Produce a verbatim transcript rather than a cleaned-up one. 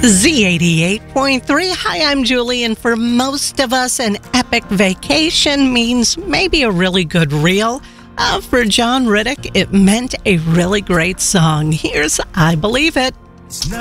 Z eighty-eight point three. Hi, I'm Julie, and for most of us, an epic vacation means maybe a really good reel. Uh, for John Riddick, it meant a really great song. Here's I Believe It.